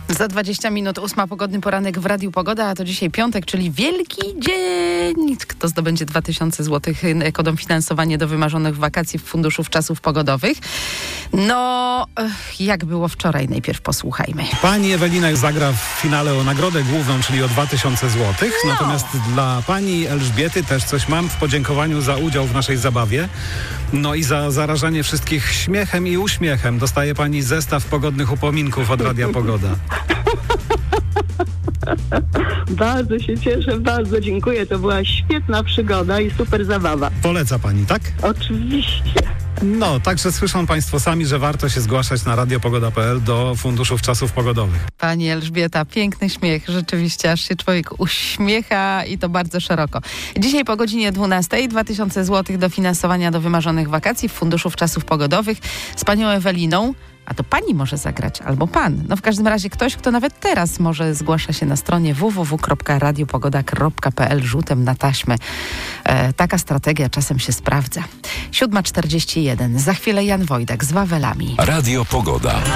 Za 20 minut 8 pogodny poranek w Radiu Pogoda, a to dzisiaj piątek, czyli wielki dzień. Kto zdobędzie 2000 zł jako dofinansowanie do wymarzonych wakacji w Funduszu Czasów Pogodowych? No, jak było wczoraj, najpierw posłuchajmy. Pani Ewelina zagra w finale o nagrodę główną, czyli o 2000 zł. No. Natomiast dla pani Elżbiety też coś mam w podziękowaniu za udział w naszej zabawie. No i za zarażanie wszystkich śmiechem i uśmiechem. Dostaje pani zestaw pogodnych upominków od Radia Pogoda. Bardzo się cieszę, bardzo dziękuję. To była świetna przygoda i super zabawa. Poleca pani, tak? Oczywiście. No, także słyszą państwo sami, że warto się zgłaszać na radiopogoda.pl do Funduszów Czasów Pogodowych. Pani Elżbieta, piękny śmiech, rzeczywiście, aż się człowiek uśmiecha i to bardzo szeroko. Dzisiaj po godzinie 12 2000 zł dofinansowania do wymarzonych wakacji w Funduszu Czasów Pogodowych z panią Eweliną. A to pani może zagrać, albo pan. No w każdym razie ktoś, kto nawet teraz może zgłasza się na stronie www.radiopogoda.pl rzutem na taśmę. Taka strategia czasem się sprawdza. 7:41. Za chwilę Jan Wojdak z Wawelami. Radio Pogoda.